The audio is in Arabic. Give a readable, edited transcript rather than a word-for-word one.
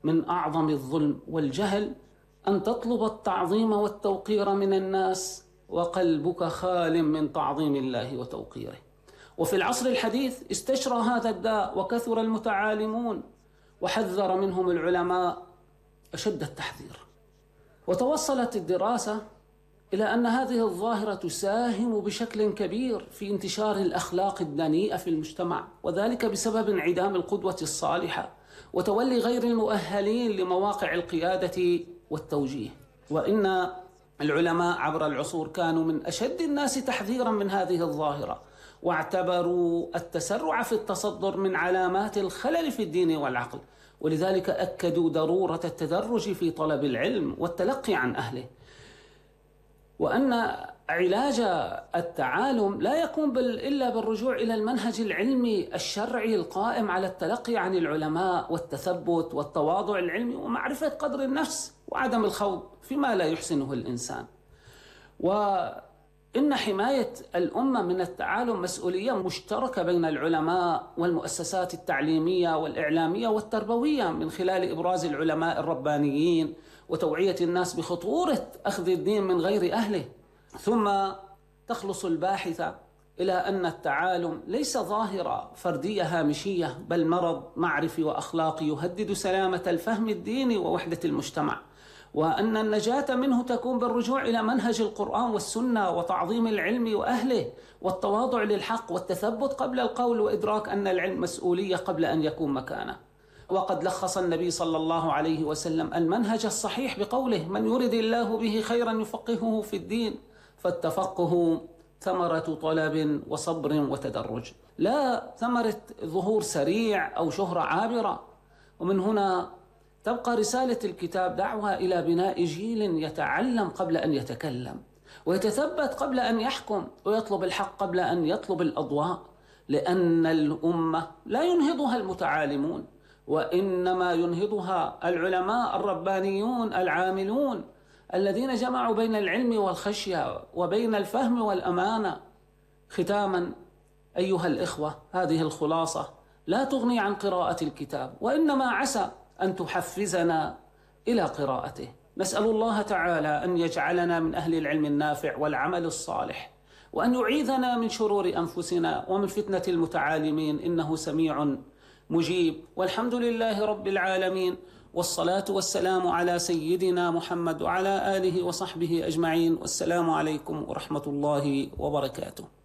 من أعظم الظلم والجهل أن تطلب التعظيم والتوقير من الناس وقلبك خال من تعظيم الله وتوقيره. وفي العصر الحديث استشرى هذا الداء وكثر المتعالمون، وحذر منهم العلماء أشد التحذير. وتوصلت الدراسة إلى أن هذه الظاهرة تساهم بشكل كبير في انتشار الأخلاق الدنيئة في المجتمع، وذلك بسبب انعدام القدوة الصالحة وتولي غير المؤهلين لمواقع القيادة والتوجيه. وإن العلماء عبر العصور كانوا من أشد الناس تحذيرا من هذه الظاهرة، واعتبروا التسرع في التصدر من علامات الخلل في الدين والعقل، ولذلك أكدوا ضرورة التدرج في طلب العلم والتلقي عن أهله، وأن علاج التعالم لا يكون إلا بالرجوع إلى المنهج العلمي الشرعي القائم على التلقي عن العلماء والتثبت والتواضع العلمي ومعرفة قدر النفس وعدم الخوض فيما لا يحسنه الإنسان. وإن حماية الأمة من التعالم مسؤولية مشتركة بين العلماء والمؤسسات التعليمية والإعلامية والتربوية، من خلال إبراز العلماء الربانيين وتوعية الناس بخطورة أخذ الدين من غير أهله. ثم تخلص الباحثة إلى أن التعالم ليس ظاهرة فردية هامشية، بل مرض معرفي وأخلاقي يهدد سلامة الفهم الديني ووحدة المجتمع، وأن النجاة منه تكون بالرجوع إلى منهج القرآن والسنة وتعظيم العلم وأهله والتواضع للحق والتثبت قبل القول، وإدراك أن العلم مسؤولية قبل أن يكون مكانه. وقد لخص النبي صلى الله عليه وسلم المنهج الصحيح بقوله: من يرد الله به خيرا يفقهه في الدين، فالتفقه ثمرة طلب وصبر وتدرج، لا ثمرة ظهور سريع أو شهرة عابرة. ومن هنا تبقى رسالة الكتاب دعوة إلى بناء جيل يتعلم قبل أن يتكلم، ويتثبت قبل أن يحكم، ويطلب الحق قبل أن يطلب الأضواء، لأن الأمة لا ينهضها المتعالمون، وإنما ينهضها العلماء الربانيون العاملون الذين جمعوا بين العلم والخشية وبين الفهم والأمانة. ختاما أيها الإخوة، هذه الخلاصة لا تغني عن قراءة الكتاب، وإنما عسى أن تحفزنا إلى قراءته. نسأل الله تعالى أن يجعلنا من أهل العلم النافع والعمل الصالح، وأن يعيذنا من شرور أنفسنا ومن فتنة المتعالمين، إنه سميع مجيب. والحمد لله رب العالمين، والصلاة والسلام على سيدنا محمد وعلى آله وصحبه أجمعين، والسلام عليكم ورحمة الله وبركاته.